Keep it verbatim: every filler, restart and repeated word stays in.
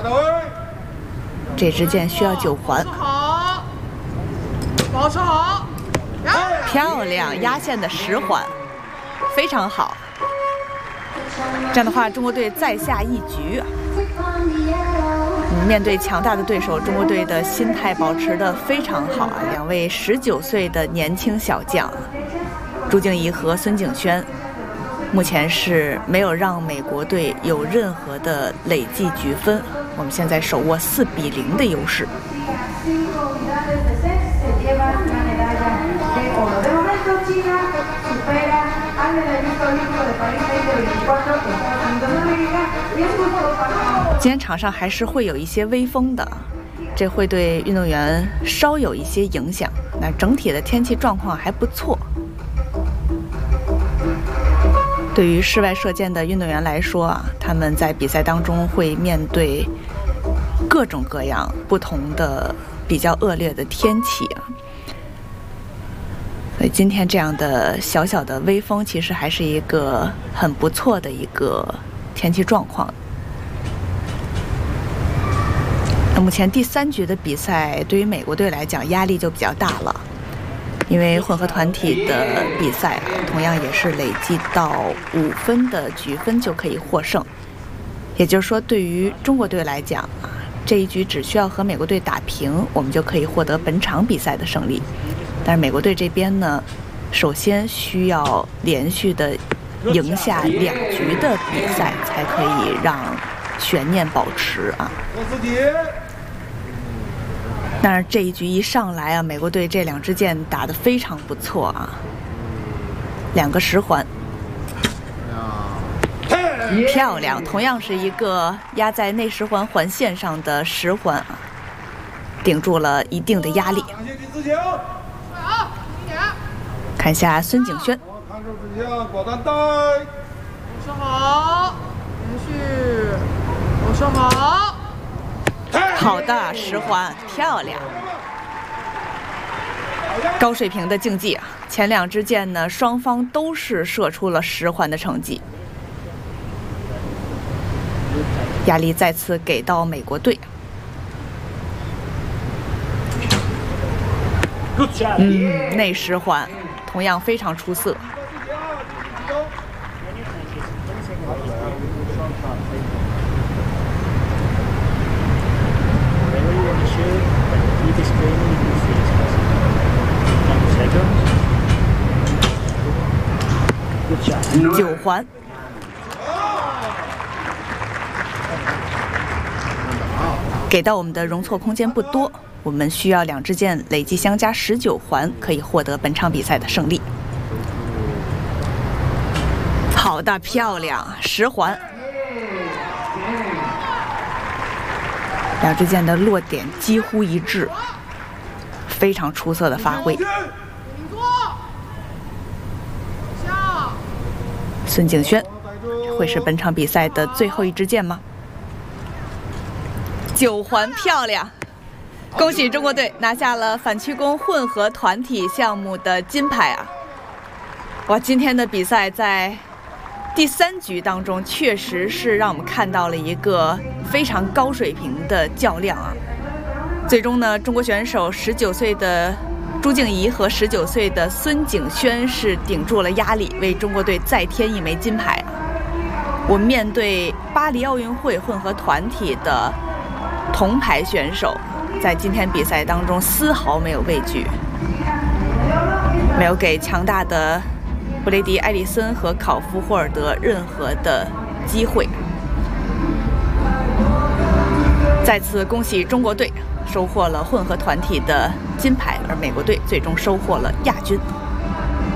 这支箭需要九环。 好，保持好， 漂亮，压线的十环，非常好。这样的话，中国队再下一局。嗯，面对强大的对手，中国队的心态保持得非常好啊！两位十九岁的年轻小将，朱静怡和孙景轩，目前是没有让美国队有任何的累计局分。我们现在手握四比零的优势。今天场上还是会有一些微风的，这会对运动员稍有一些影响。那整体的天气状况还不错。对于室外射箭的运动员来说啊，他们在比赛当中会面对各种各样不同的比较恶劣的天气啊。所以今天这样的小小的微风，其实还是一个很不错的一个天气状况。那目前第三局的比赛，对于美国队来讲压力就比较大了，因为混合团体的比赛啊，同样也是累计到五分的局分就可以获胜。也就是说，对于中国队来讲啊，这一局只需要和美国队打平，我们就可以获得本场比赛的胜利。但是美国队这边呢，首先需要连续的赢下两局的比赛，才可以让悬念保持啊。但是这一局一上来啊，美国队这两支箭打得非常不错啊，两个十环，漂亮，同样是一个压在内十环环线上的十环啊，顶住了一定的压力。看一下孙景轩， 保持好，连续，保持好。 好的，十环，漂亮，高水平的竞技啊！前两支箭呢，双方都是射出了十环的成绩，压力再次给到美国队。嗯，内十环同样非常出色。九环，给到我们的容错空间不多，我们需要两支箭累计相加十九环，可以获得本场比赛的胜利。好的，漂亮，十环，两支箭的落点几乎一致，非常出色的发挥。孙景轩会是本场比赛的最后一支箭吗？九环，漂亮！恭喜中国队拿下了反曲弓混合团体项目的金牌啊！哇，今天的比赛在第三局当中确实是让我们看到了一个非常高水平的较量啊！最终呢，中国选手十九岁的朱静怡和十九岁的孙景轩是顶住了压力，为中国队再添一枚金牌。我们面对巴黎奥运会混合团体的铜牌选手，在今天比赛当中丝毫没有畏惧，没有给强大的布雷迪·埃里森和考夫·霍尔德任何的机会。再次恭喜中国队收获了混合团体的金牌，而美国队最终收获了亚军。